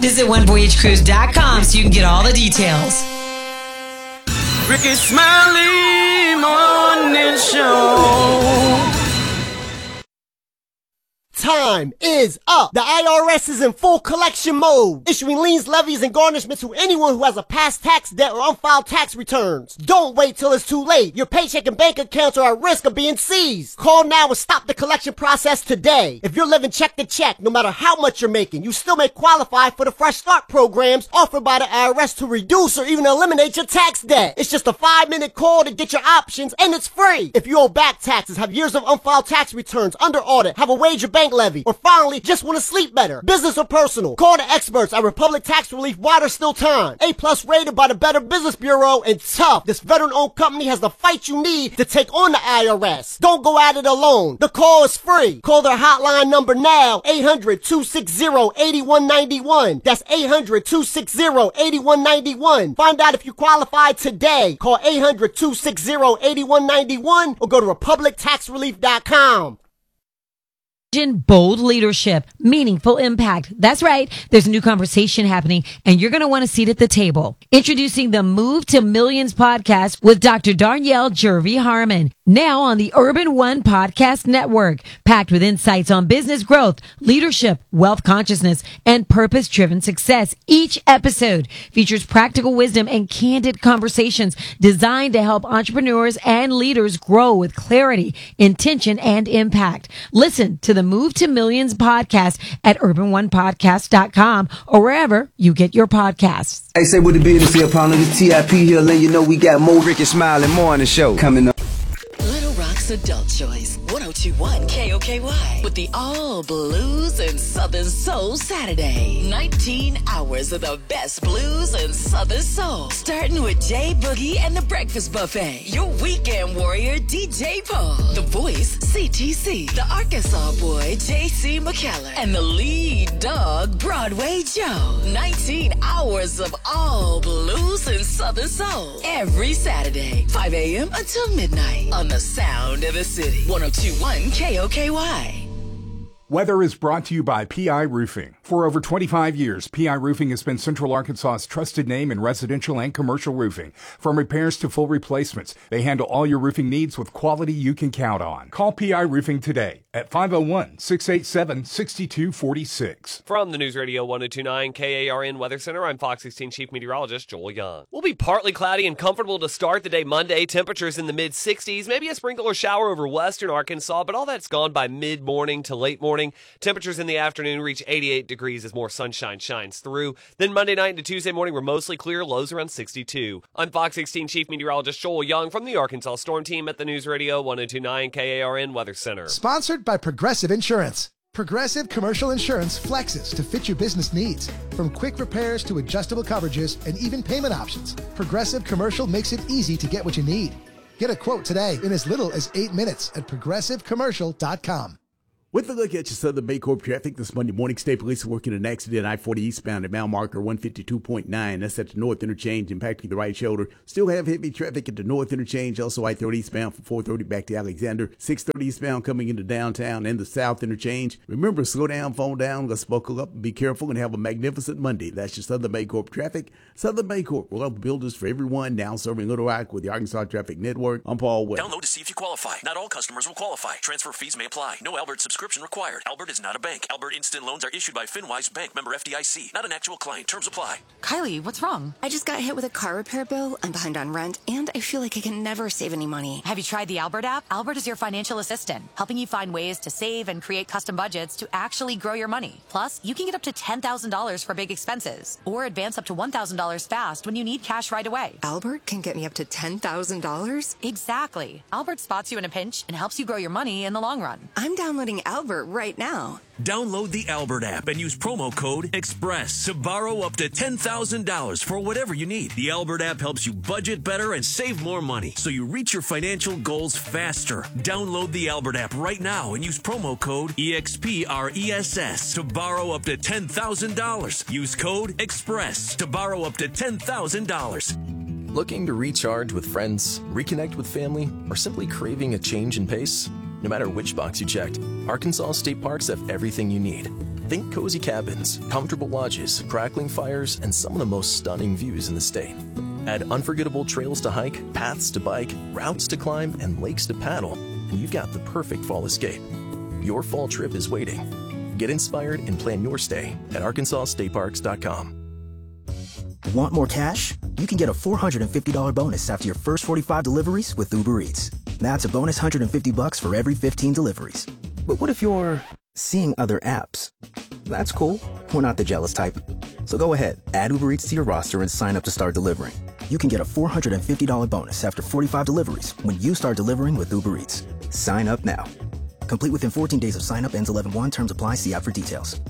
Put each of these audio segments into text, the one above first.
Visit onevoyagecruise.com so you can get all the details. Ricky Smiley Morning Show. Time is up. The IRS is in full collection mode, issuing liens, levies, and garnishments to anyone who has a past tax debt or unfiled tax returns. Don't wait till it's too late. Your paycheck and bank accounts are at risk of being seized. Call now and stop the collection process today. If you're living check to check, no matter how much you're making, you still may qualify for the Fresh Start programs offered by the IRS to reduce or even eliminate your tax debt. It's just a 5-minute call to get your options, and it's free. If you owe back taxes, have years of unfiled tax returns, under audit, have a wage or bank levy, or finally just want to sleep better, business or personal, call the experts at Republic Tax Relief while there's still time. A+ rated by the Better Business Bureau, and tough. This veteran-owned company has the fight you need to take on the IRS. Don't go at it alone. The call is free. Call their hotline number now, 800-260-8191. That's 800-260-8191. Find out if you qualify today. Call 800-260-8191 or go to republictaxrelief.com. Bold leadership, meaningful impact. That's right. There's a new conversation happening, and you're going to want a seat at the table. Introducing the Move to Millions podcast with Dr. Darnyelle Jervey Harmon, now on the Urban One Podcast Network, packed with insights on business growth, leadership, wealth consciousness, and purpose-driven success. Each episode features practical wisdom and candid conversations designed to help entrepreneurs and leaders grow with clarity, intention, and impact. Listen to the Move to Millions podcast at urbanonepodcast.com or wherever you get your podcasts. Hey, say what the business here, partner. The TIP here, letting you know we got more Ricky Smiley Morning Show coming up. Little Rock's Adult Choice, 102.1 KOKY, with the all blues and Southern Soul Saturday. 19 hours of the best blues and Southern Soul, starting with Jay Boogie and the Breakfast Buffet. Your weekend warrior, DJ Paul. The Voice, CTC. The Arkansas boy, JC McKellar. And the lead dog, Broadway Joe. 19 hours of all blues and Southern Soul. Every Saturday, 5 a.m. until midnight on the sound of the city. 102.1 KOKY. Weather is brought to you by PI Roofing. For over 25 years, PI Roofing has been Central Arkansas's trusted name in residential and commercial roofing. From repairs to full replacements, they handle all your roofing needs with quality you can count on. Call PI Roofing today at 501-687-6246. From the News Radio 102.9 KARN Weather Center, I'm Fox 16 Chief Meteorologist Joel Young. We'll be partly cloudy and comfortable to start the day Monday. Temperatures in the mid-60s, maybe a sprinkle or shower over western Arkansas, but all that's gone by mid-morning to late morning. Temperatures in the afternoon reach 88 degrees as more sunshine shines through. Then Monday night into Tuesday morning, we're mostly clear, lows around 62. I'm Fox 16 Chief Meteorologist Joel Young from the Arkansas Storm Team at the News Radio 102.9 KARN Weather Center. Sponsored by Progressive Insurance. Progressive Commercial Insurance flexes to fit your business needs. From quick repairs to adjustable coverages and even payment options, Progressive Commercial makes it easy to get what you need. Get a quote today in as little as 8 minutes at progressivecommercial.com. With a look at your Southern Baycorp traffic this Monday morning, state police are working an accident I-40 eastbound at mile marker 152.9. That's at the north interchange, impacting the right shoulder. Still have heavy traffic at the north interchange. Also I-30 eastbound from 430 back to Alexander. 630 eastbound coming into downtown and the south interchange. Remember, slow down, phone down, let's buckle up and be careful and have a magnificent Monday. That's your Southern Baycorp traffic. Southern Baycorp, we'll have builders for everyone, now serving Little Rock with the Arkansas Traffic Network. I'm Paul West. Download to see if you qualify. Not all customers will qualify. Transfer fees may apply. No Albert subscription required. Albert is not a bank. Albert Instant Loans are issued by FinWise Bank, member FDIC. Not an actual client. Terms apply. Kylie, what's wrong? I just got hit with a car repair bill. I'm behind on rent, and I feel like I can never save any money. Have you tried the Albert app? Albert is your financial assistant, helping you find ways to save and create custom budgets to actually grow your money. Plus, you can get up to $10,000 for big expenses, or advance up to $1,000 fast when you need cash right away. Albert can get me up to $10,000? Exactly. Albert spots you in a pinch and helps you grow your money in the long run. I'm downloading Albert right now. Download the Albert app and use promo code EXPRESS to borrow up to $10,000 for whatever you need. The Albert app helps you budget better and save more money, so you reach your financial goals faster. Download the Albert app right now and use promo code EXPRESS to borrow up to $10,000. Use code EXPRESS to borrow up to $10,000. Looking to recharge with friends, reconnect with family, or simply craving a change in pace? No matter which box you checked, Arkansas State Parks have everything you need. Think cozy cabins, comfortable lodges, crackling fires, and some of the most stunning views in the state. Add unforgettable trails to hike, paths to bike, routes to climb, and lakes to paddle, and you've got the perfect fall escape. Your fall trip is waiting. Get inspired and plan your stay at ArkansasStateParks.com. Want more cash? You can get a $450 bonus after your first 45 deliveries with Uber Eats. That's a bonus $150 for every 15 deliveries. But what if you're seeing other apps? That's cool. We're not the jealous type. So go ahead, add Uber Eats to your roster and sign up to start delivering. You can get a $450 bonus after 45 deliveries when you start delivering with Uber Eats. Sign up now. Complete within 14 days of sign up. Ends 11/1. Terms apply. See app for details.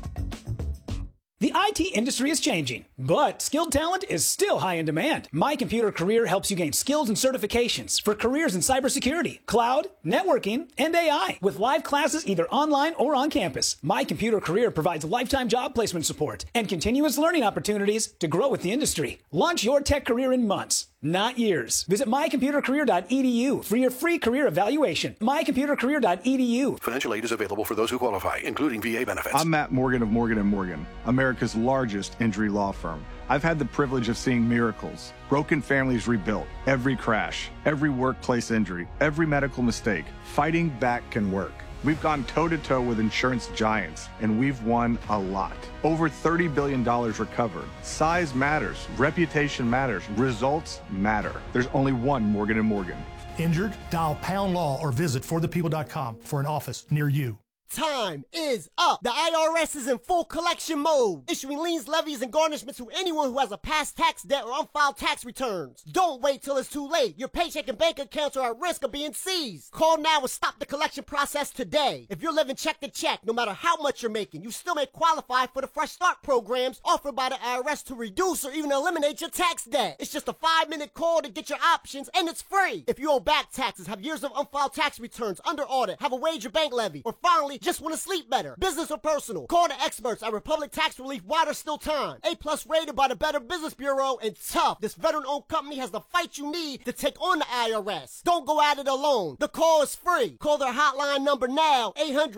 The IT industry is changing, but skilled talent is still high in demand. My Computer Career helps you gain skills and certifications for careers in cybersecurity, cloud, networking, and AI, with live classes either online or on campus. My Computer Career provides lifetime job placement support and continuous learning opportunities to grow with the industry. Launch your tech career in months, not years. Visit mycomputercareer.edu for your free career evaluation. mycomputercareer.edu. Financial aid is available for those who qualify, including VA benefits. I'm Matt Morgan of Morgan & Morgan, America's largest injury law firm. I've had the privilege of seeing miracles, broken families rebuilt, every crash, every workplace injury, every medical mistake. Fighting back can work. We've gone toe-to-toe with insurance giants, and we've won a lot. Over $30 billion recovered. Size matters. Reputation matters. Results matter. There's only one Morgan & Morgan. Injured? Dial pound law or visit forthepeople.com for an office near you. Time is up. The IRS is in full collection mode, issuing liens, levies, and garnishments to anyone who has a past tax debt or unfiled tax returns. Don't wait till it's too late. Your paycheck and bank accounts are at risk of being seized. Call now and stop the collection process today. If you're living check to check, no matter how much you're making, you still may qualify for the Fresh Start programs offered by the IRS to reduce or even eliminate your tax debt. It's just a 5-minute call to get your options, and it's free. If you owe back taxes, have years of unfiled tax returns, under audit, have a wage or bank levy, or finally just want to sleep better, business or personal, call the experts at Republic Tax Relief while there's still time. A+ rated by the Better Business Bureau, and tough. This veteran-owned company has the fight you need to take on the IRS. Don't go at it alone. The call is free. Call their hotline number now,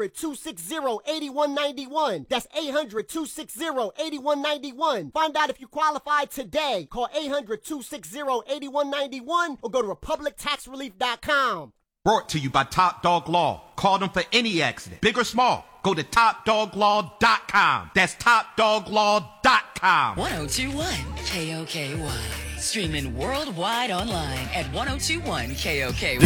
800-260-8191. That's 800-260-8191. Find out if you qualify today. Call 800-260-8191 or go to republictaxrelief.com. Brought to you by Top Dog Law. Call them for any accident, big or small. Go to TopDogLaw.com. That's TopDogLaw.com. 1021 KOKY. Streaming worldwide online at 1021KOKY.